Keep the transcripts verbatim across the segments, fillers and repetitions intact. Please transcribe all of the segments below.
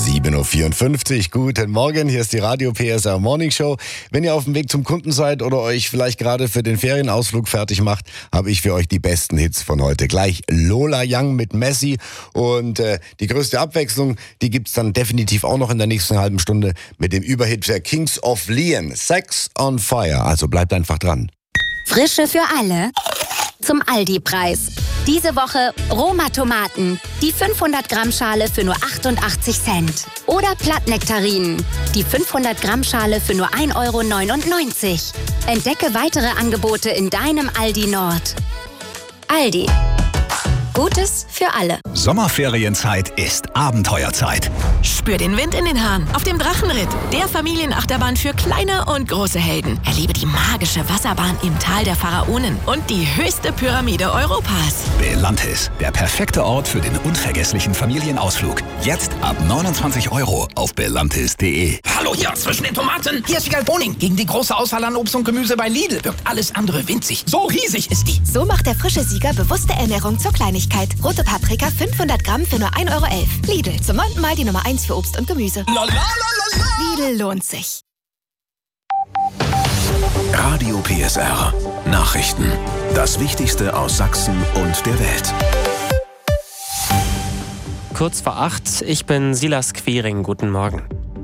sieben Uhr vierundfünfzig. Guten Morgen, hier ist die Radio P S R Morning Show. Wenn ihr auf dem Weg zum Kunden seid oder euch vielleicht gerade für den Ferienausflug fertig macht, habe ich für euch die besten Hits von heute. Gleich Lola Young mit Messi und äh, die größte Abwechslung, die gibt's dann definitiv auch noch in der nächsten halben Stunde mit dem Überhit der Kings of Leon, Sex on Fire. Also bleibt einfach dran. Frische für alle zum Aldi-Preis. Diese Woche Roma Tomaten, die fünfhundert Gramm Schale für nur achtundachtzig Cent. Oder Plattnektarinen, die fünfhundert Gramm Schale für nur ein Euro neunundneunzig. Entdecke weitere Angebote in deinem Aldi Nord. Aldi. Gutes für alle. Sommerferienzeit ist Abenteuerzeit. Spür den Wind in den Haaren auf dem Drachenritt, der Familienachterbahn für kleine und große Helden. Erlebe die magische Wasserbahn im Tal der Pharaonen und die höchste Pyramide Europas. Belantis, der perfekte Ort für den unvergesslichen Familienausflug. Jetzt ab neunundzwanzig Euro auf belantis punkt de. Hallo hier zwischen den Tomaten. Hier ist Wiegald Boning. Gegen die große Auswahl an Obst und Gemüse bei Lidl wirkt alles andere winzig. So riesig ist die. So macht der frische Sieger bewusste Ernährung zur Kleinigkeit. Rote Paprika fünfhundert Gramm für nur ein Euro elf. Lidl, zum neunten Mal die Nummer eins für Obst und Gemüse. La, la, la, la, la. Lidl lohnt sich. Radio P S R. Nachrichten. Das Wichtigste aus Sachsen und der Welt. Kurz vor acht, ich bin Silas Quiring. Guten Morgen.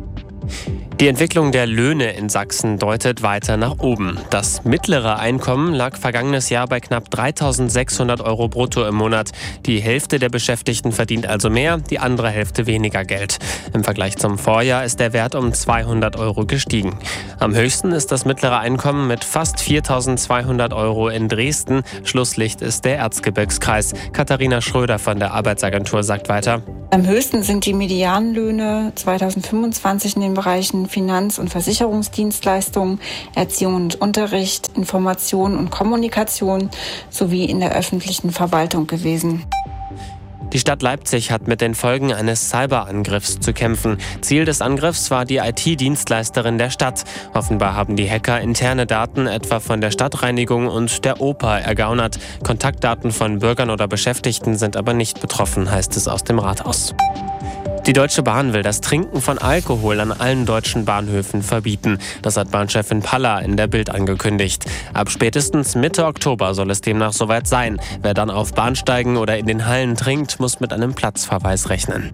Die Entwicklung der Löhne in Sachsen deutet weiter nach oben. Das mittlere Einkommen lag vergangenes Jahr bei knapp dreitausendsechshundert Euro brutto im Monat. Die Hälfte der Beschäftigten verdient also mehr, die andere Hälfte weniger Geld. Im Vergleich zum Vorjahr ist der Wert um zweihundert Euro gestiegen. Am höchsten ist das mittlere Einkommen mit fast viertausendzweihundert Euro in Dresden. Schlusslicht ist der Erzgebirgskreis. Katharina Schröder von der Arbeitsagentur sagt weiter: Am höchsten sind die Medianlöhne zweitausendfünfundzwanzig in den Bereichen Finanz- und Versicherungsdienstleistungen, Erziehung und Unterricht, Information und Kommunikation sowie in der öffentlichen Verwaltung gewesen. Die Stadt Leipzig hat mit den Folgen eines Cyberangriffs zu kämpfen. Ziel des Angriffs war die I T-Dienstleisterin der Stadt. Offenbar haben die Hacker interne Daten etwa von der Stadtreinigung und der Oper ergaunert. Kontaktdaten von Bürgern oder Beschäftigten sind aber nicht betroffen, heißt es aus dem Rathaus. Die Deutsche Bahn will das Trinken von Alkohol an allen deutschen Bahnhöfen verbieten. Das hat Bahnchefin Palla in der Bild angekündigt. Ab spätestens Mitte Oktober soll es demnach soweit sein. Wer dann auf Bahnsteigen oder in den Hallen trinkt, muss mit einem Platzverweis rechnen.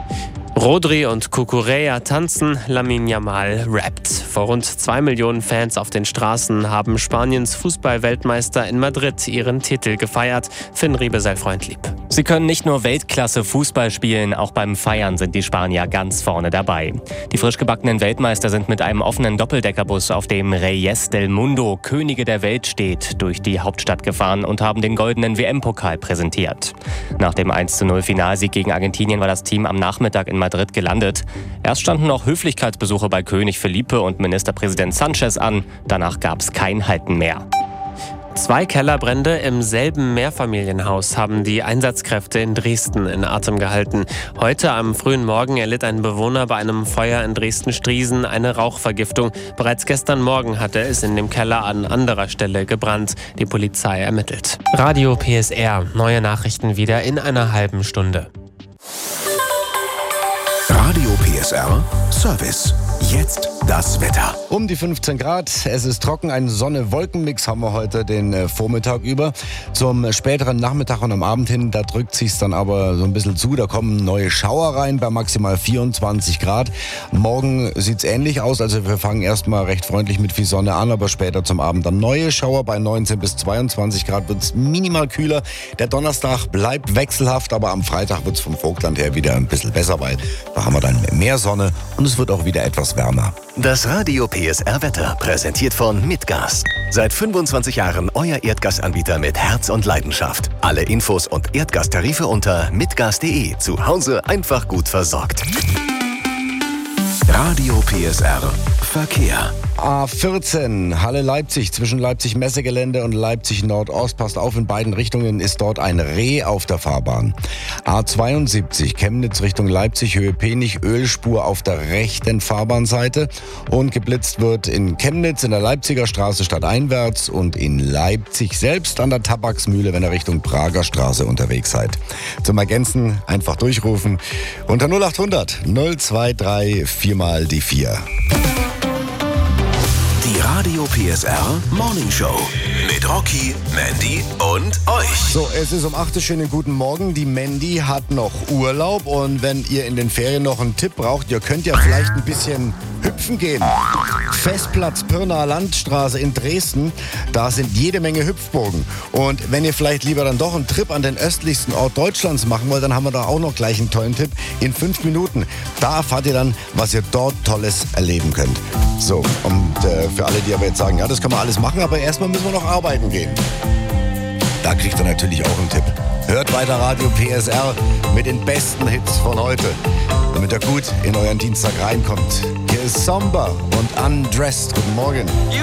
Rodri und Cucurella tanzen, Lamine Yamal rappt. Vor rund zwei Millionen Fans auf den Straßen haben Spaniens Fußball-Weltmeister in Madrid ihren Titel gefeiert. Finn Riebe sei freundlieb. Sie können nicht nur Weltklasse-Fußball spielen, auch beim Feiern sind die Spanier ganz vorne dabei. Die frisch gebackenen Weltmeister sind mit einem offenen Doppeldeckerbus, auf dem Reyes del Mundo, Könige der Welt steht, durch die Hauptstadt gefahren und haben den goldenen W M-Pokal präsentiert. Nach dem eins zu null Finalsieg gegen Argentinien war das Team am Nachmittag in Madrid gelandet. Erst standen noch Höflichkeitsbesuche bei König Felipe und Ministerpräsident Sanchez an, danach gab es kein Halten mehr. Zwei Kellerbrände im selben Mehrfamilienhaus haben die Einsatzkräfte in Dresden in Atem gehalten. Heute am frühen Morgen erlitt ein Bewohner bei einem Feuer in Dresden-Striesen eine Rauchvergiftung. Bereits gestern Morgen hatte es in dem Keller an anderer Stelle gebrannt. Die Polizei ermittelt. Radio P S R. Neue Nachrichten wieder in einer halben Stunde. Radio P S R Service. Jetzt das Wetter. Um die fünfzehn Grad, es ist trocken, ein Sonne-Wolken-Mix haben wir heute den äh, Vormittag über. Zum späteren Nachmittag und am Abend hin, da drückt sich's dann aber so ein bisschen zu, da kommen neue Schauer rein bei maximal vierundzwanzig Grad. Morgen sieht's ähnlich aus, also wir fangen erstmal recht freundlich mit viel Sonne an, aber später zum Abend dann neue Schauer bei neunzehn bis zweiundzwanzig Grad wird's minimal kühler. Der Donnerstag bleibt wechselhaft, aber am Freitag wird's vom Vogtland her wieder ein bisschen besser, weil da haben wir dann mehr Sonne und es wird auch wieder etwas wärmer. Das Radio P S R Wetter, präsentiert von Mitgas. Seit fünfundzwanzig Jahren euer Erdgasanbieter mit Herz und Leidenschaft. Alle Infos und Erdgastarife unter mitgas punkt de. Zu Hause einfach gut versorgt. Radio P S R Verkehr. A vierzehn, Halle Leipzig, zwischen Leipzig-Messegelände und Leipzig-Nordost. Passt auf, in beiden Richtungen ist dort ein Reh auf der Fahrbahn. A zweiundsiebzig, Chemnitz Richtung Leipzig, Höhe Penich, Ölspur auf der rechten Fahrbahnseite. Und geblitzt wird in Chemnitz in der Leipziger Straße stadteinwärts und in Leipzig selbst an der Tabaksmühle, wenn ihr Richtung Prager Straße unterwegs seid. Zum Ergänzen einfach durchrufen unter null acht hundert null zwei drei vier mal die vier. Die Radio P S R Morning Show mit Rocky, Mandy und euch. So, es ist um acht Uhr, schönen guten Morgen. Die Mandy hat noch Urlaub und wenn ihr in den Ferien noch einen Tipp braucht, ihr könnt ja vielleicht ein bisschen hüpfen gehen. Festplatz Pirnaer Landstraße in Dresden, da sind jede Menge Hüpfburgen. Und wenn ihr vielleicht lieber dann doch einen Trip an den östlichsten Ort Deutschlands machen wollt, dann haben wir da auch noch gleich einen tollen Tipp. In fünf Minuten, da erfahrt ihr dann, was ihr dort Tolles erleben könnt. So, und äh, für alle, die aber jetzt sagen, ja, das kann man alles machen, aber erstmal müssen wir noch arbeiten gehen. Da kriegt ihr natürlich auch einen Tipp. Hört weiter Radio P S R mit den besten Hits von heute, damit ihr gut in euren Dienstag reinkommt. Hier ist Somber und Undressed. Guten Morgen.